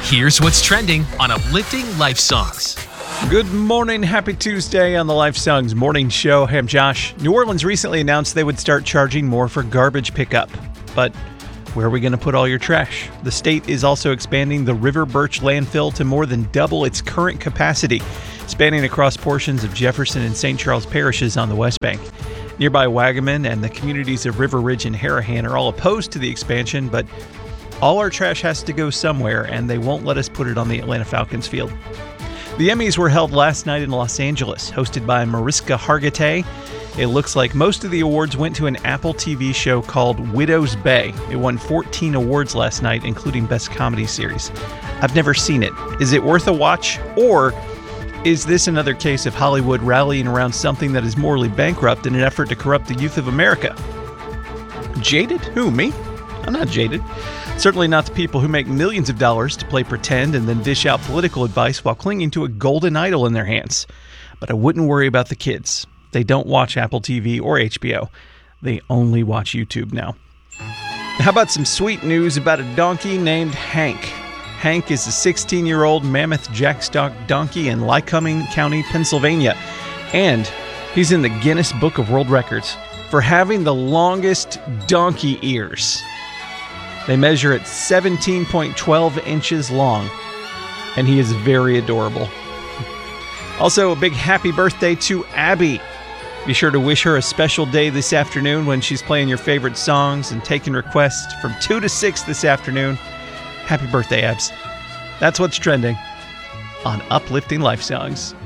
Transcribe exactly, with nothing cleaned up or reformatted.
Here's what's trending on Uplifting Life Songs. Good morning. Happy Tuesday on the Life Songs Morning Show. Hey, I'm Josh. New Orleans recently announced they would start charging more for garbage pickup. But where are we going to put all your trash? The state is also expanding the River Birch landfill to more than double its current capacity, spanning across portions of Jefferson and Saint Charles parishes on the West Bank. Nearby Wagaman and the communities of River Ridge and Harahan are all opposed to the expansion, but all our trash has to go somewhere, and they won't let us put it on the Atlanta Falcons field. The Emmys were held last night in Los Angeles, hosted by Mariska Hargitay. It looks like most of the awards went to an Apple T V show called Widow's Bay. It won fourteen awards last night, including Best Comedy Series. I've never seen it. Is it worth a watch? Or is this another case of Hollywood rallying around something that is morally bankrupt in an effort to corrupt the youth of America? Jaded? Who, me? I'm not jaded. Certainly not the people who make millions of dollars to play pretend and then dish out political advice while clinging to a golden idol in their hands. But I wouldn't worry about the kids. They don't watch Apple T V or H B O. They only watch YouTube now. How about some sweet news about a donkey named Hank? Hank is a sixteen-year-old mammoth jackstock donkey in Lycoming County, Pennsylvania. And he's in the Guinness Book of World Records for having the longest donkey ears. They measure at seventeen point one two inches long, and he is very adorable. Also, a big happy birthday to Abby. Be sure to wish her a special day this afternoon when she's playing your favorite songs and taking requests from two to six this afternoon. Happy birthday, Abs. That's what's trending on Uplifting Life Songs.